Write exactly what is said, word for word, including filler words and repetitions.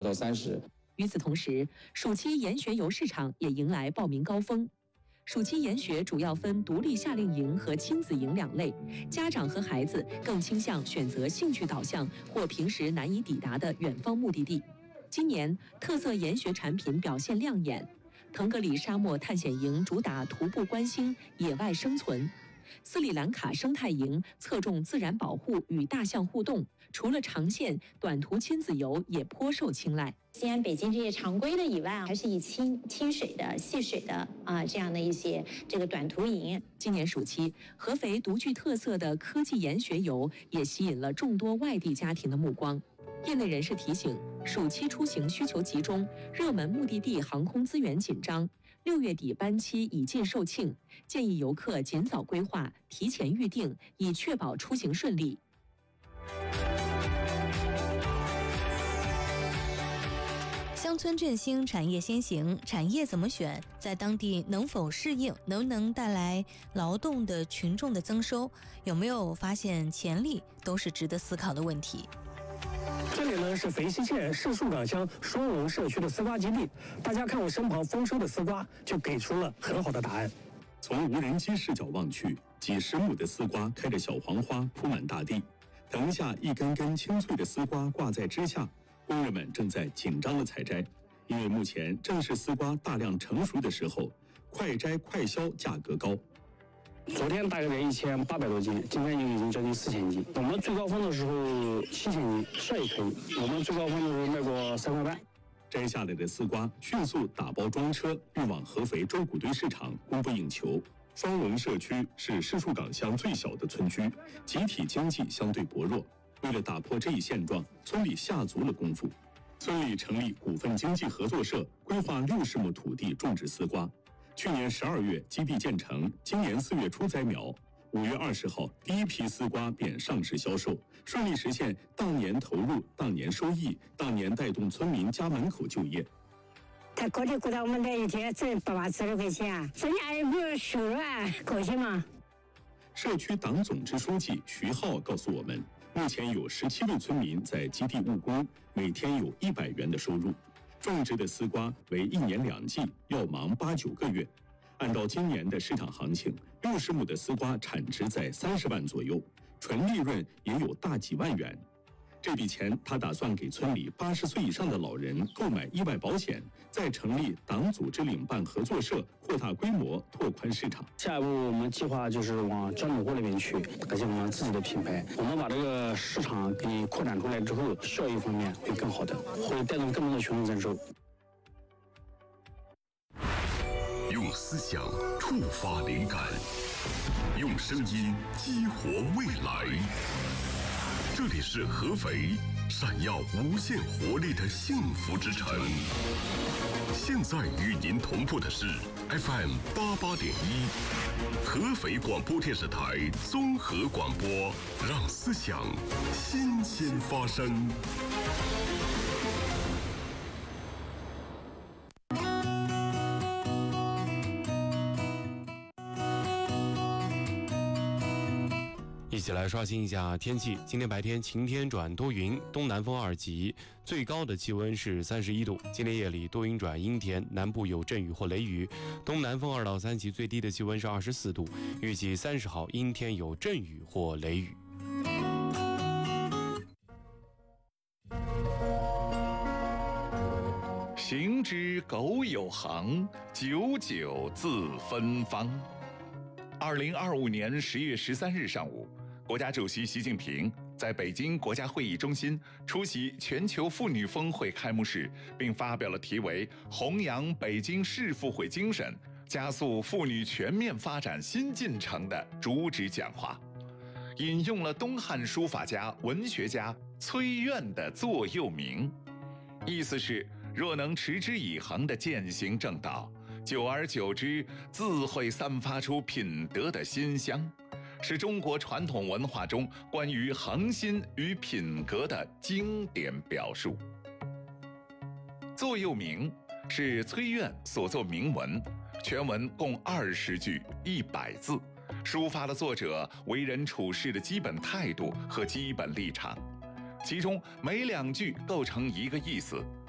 到三十。 与此同时，暑期研学游市场也迎来报名高峰。暑期研学主要分独立夏令营和亲子营两类，家长和孩子更倾向选择兴趣导向或平时难以抵达的远方目的地。今年特色研学产品表现亮眼，腾格里沙漠探险营主打徒步观星、野外生存。斯里兰卡生态营侧重自然保护与大象互动，除了长线，短途亲子游也颇受青睐。 西安、北京这些常规的以外，还是以轻轻水的、细水的啊这样的一些这个短途营。 今年暑期，合肥独具特色的科技研学游也吸引了众多外地家庭的目光。业内人士提醒，暑期出行需求集中，热门目的地航空资源紧张，六月底班期已近售罄，建议游客尽早规划、提前预订，以确保出行顺利。 乡村振兴，产业先行。产业怎么选？在当地能否适应？能不能带来劳动的群众的增收？有没有发现潜力？都是值得思考的问题。 这里呢是肥西县市树岗乡双龙社区的丝瓜基地，大家看我身旁丰收的丝瓜，就给出了很好的答案。 从无人机视角望去，几十亩的丝瓜开着小黄花铺满大地，藤下一根根青翠的丝瓜挂在枝下，工人们正在紧张地采摘，因为目前正是丝瓜大量成熟的时候，快摘快销价格高。 昨天大概在一千八百多斤，今天就已经将近四千斤。我们最高峰的时候七千斤，这也可以。我们最高峰的时候卖过三块半。 摘下来的丝瓜迅速打包装车，运往合肥周谷堆市场，供不应求。双龙社区是市树岗乡最小的村居，集体经济相对薄弱。为了打破这一现状，村里下足了功夫。村里成立股份经济合作社，规划六十亩土地种植丝瓜。去年十二月基地建成，今年四月初栽苗，五月二十号第一批丝瓜便上市销售，顺利实现当年投入、当年收益、当年带动村民家门口就业。 他过年过到我们那一天挣八百四十块钱啊，增加一部收入啊，高兴吗？ 社区党总支书记徐浩告诉我们，目前有十七位村民在基地务工，每天有一百元的收入。种植的丝瓜为一年两季，要忙八九个月。按照今年的市场行情，六十亩的丝瓜产值在三十万左右，纯利润也有大几万元。这笔钱他打算给村里八十岁以上的老人购买意外保险，再成立党组织领办合作社，扩大规模，拓宽市场。 下一步我们计划就是往交通货那边去，而且我们自己的品牌，我们把这个市场给扩展出来之后，效益方面会更好的，会带动更多的群众增收。 用思想触发灵感，用声音激活未来。这里是合肥，闪耀无限活力的幸福之城。现在与您同步的是 F M 八八点一，合肥广播电视台综合广播，让思想新鲜发生。 一起来刷新一下天气。今天白天晴天转多云，东南风二级，最高的气温是三十一度。今天夜里多云转阴天，南部有阵雨或雷雨，东南风二到三级，最低的气温是二十四度。预计三十号阴天有阵雨或雷雨。 行之苟有行，久久自芬芳。二零二五年十月十三日上午，国家主席习近平在北京国家会议中心出席全球妇女峰会开幕式，并发表了题为“弘扬北京世妇会精神，加速妇女全面发展新进程”的主旨讲话，引用了东汉书法家、文学家崔苑的座右铭，意思是若能持之以恒地践行正道，久而久之，自会散发出品德的馨香，是中国传统文化中关于恒心与品格的经典表述。座右铭是崔苑所作铭文，全文共二十句一百字，抒发了作者为人处事的基本态度和基本立场，其中每两句构成一个意思，